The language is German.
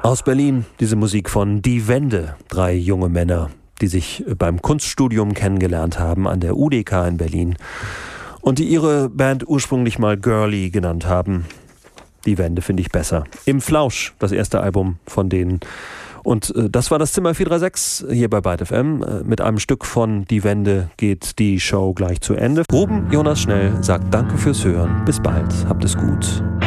Aus Berlin diese Musik von Die Wände, 3 junge Männer, die sich beim Kunststudium kennengelernt haben an der UDK in Berlin und die ihre Band ursprünglich mal Girly genannt haben. Die Wände finde ich besser. Im Flausch, das erste Album von denen. Und das war das Zimmer 436 hier bei Byte FM. Mit einem Stück von Die Wände geht die Show gleich zu Ende. Ruben Jonas Schnell sagt Danke fürs Hören. Bis bald. Habt es gut.